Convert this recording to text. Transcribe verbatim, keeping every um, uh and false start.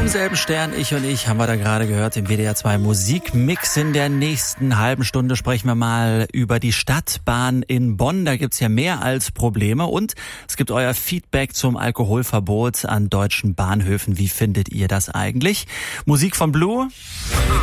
Vom selben Stern, ich und ich, haben wir da gerade gehört im W D R zwei Musikmix. In der nächsten halben Stunde sprechen wir mal über die Stadtbahn in Bonn. Da gibt's ja mehr als Probleme und es gibt euer Feedback zum Alkoholverbot an deutschen Bahnhöfen. Wie findet ihr das eigentlich? Musik von Blue.